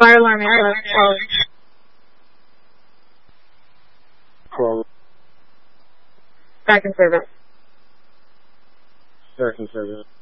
Fire alarm is Call. back in service. Back in service.